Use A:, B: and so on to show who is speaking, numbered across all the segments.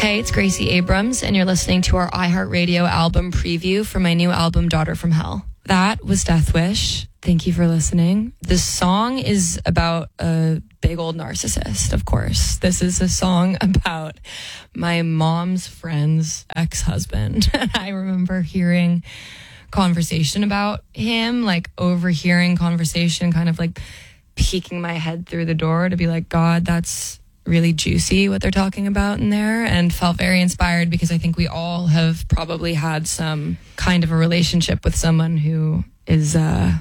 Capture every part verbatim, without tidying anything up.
A: Hey, it's Gracie Abrams, and you're listening to our iHeartRadio album preview for my new album, Daughter from Hell. That was Death Wish. Thank you for listening. This song is about a big old narcissist, of course. This is a song about my mom's friend's ex-husband. And I remember hearing conversation about him, like overhearing conversation, kind of like peeking my head through the door to be like, God, that's really juicy what they're talking about in there, and felt very inspired because I think we all have probably had some kind of a relationship with someone who is uh,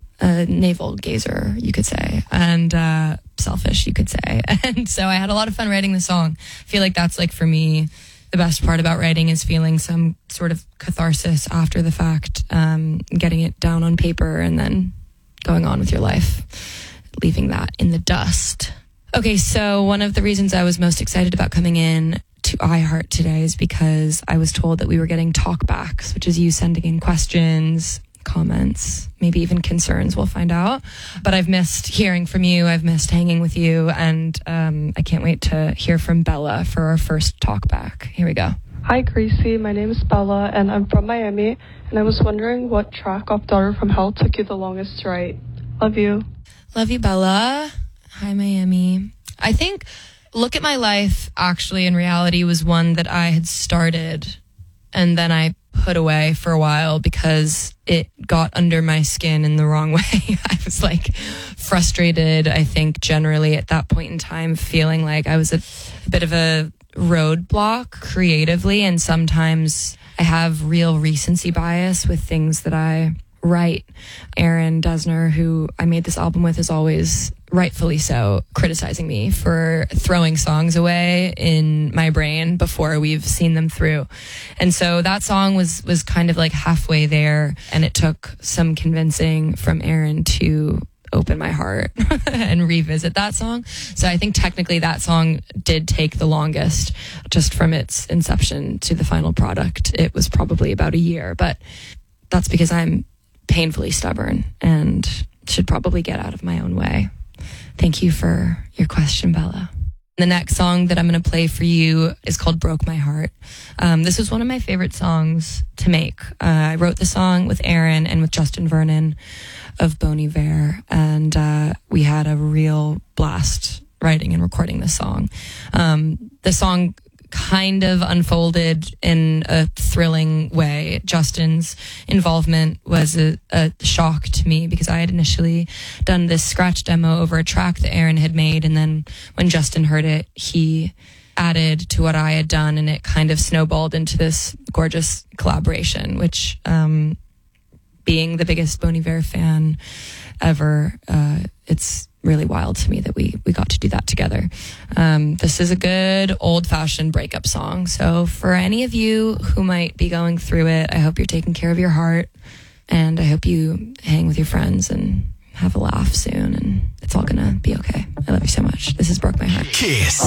A: a navel gazer, you could say, and uh, selfish, you could say. And so I had a lot of fun writing the song. I feel like that's like for me, the best part about writing is feeling some sort of catharsis after the fact, um, getting it down on paper and then going on with your life, leaving that in the dust. Okay, so one of the reasons I was most excited about coming in to iHeart today is because I was told that we were getting talkbacks, which is you sending in questions, comments, maybe even concerns, we'll find out. But I've missed hearing from you, I've missed hanging with you, and um, I can't wait to hear from Bella for our first talkback. Here we go.
B: Hi Gracie, my name is Bella and I'm from Miami, and I was wondering what track of Daughter from Hell took you the longest to write. Love you.
A: Love you, Bella. Hi, Miami. I think Look at My Life, actually, in reality, was one that I had started and then I put away for a while because it got under my skin in the wrong way. I was like frustrated, I think, generally at that point in time, feeling like I was a, a bit of a roadblock creatively. And sometimes I have real recency bias with things that I write. Aaron Dessner, who I made this album with, is always, rightfully so, criticizing me for throwing songs away in my brain before we've seen them through. And so that song was was kind of like halfway there, and it took some convincing from Aaron to open my heart and revisit that song. So I think technically that song did take the longest, just from its inception to the final product. It was probably about a year, but that's because I'm painfully stubborn and should probably get out of my own way. Thank you for your question, Bella. The next song that I'm going to play for you is called Broke My Heart. Um, this was one of my favorite songs to make. Uh, I wrote the song with Aaron and with Justin Vernon of Bon Iver, and uh, we had a real blast writing and recording this song. Um, the song kind of unfolded in a thrilling way. Justin's involvement was a, a shock to me because I had initially done this scratch demo over a track that Aaron had made, and then when Justin heard it, he added to what I had done, and it kind of snowballed into this gorgeous collaboration, which, um, being the biggest Bon Iver fan ever, uh, it's really wild to me that we we got to do that together. Um, this is a good old-fashioned breakup song. So for any of you who might be going through it, I hope you're taking care of your heart, and I hope you hang with your friends and have a laugh soon, and it's all gonna be okay. I love you so much. This is Broke My Heart.
C: Kiss.